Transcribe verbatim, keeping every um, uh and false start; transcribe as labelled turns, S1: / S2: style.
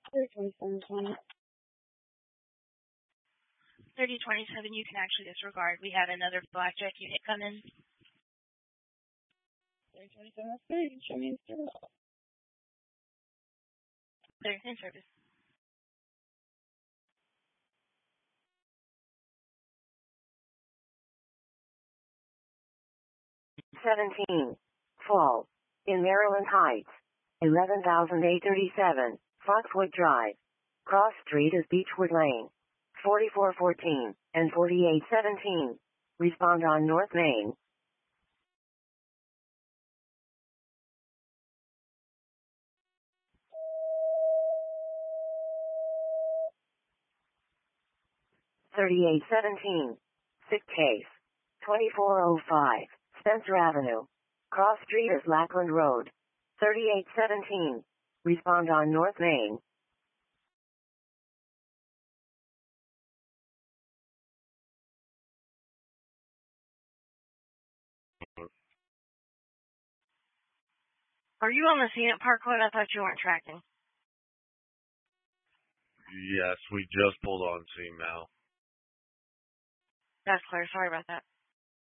S1: thirty twenty-seven twenty.
S2: thirty twenty-seven, you can actually disregard. We have another blackjack unit coming.
S1: thirty twenty-seven, that's thirty. Show me the service.
S2: They're in service.
S3: seventeen. Fall. In Maryland Heights. eleven thousand eight hundred thirty-seven. Foxwood Drive. Cross Street is Beechwood Lane. forty-four fourteen and forty-eight seventeen. Respond on North Main. thirty-eight seventeen. Sick case. twenty-four oh five. Spencer Avenue. Cross Street is Lackland Road. thirty-eight seventeen. Respond on North Main.
S2: Are you on the scene at Parkwood? I thought you weren't tracking.
S4: Yes, we just pulled on scene now.
S2: That's clear. Sorry about that.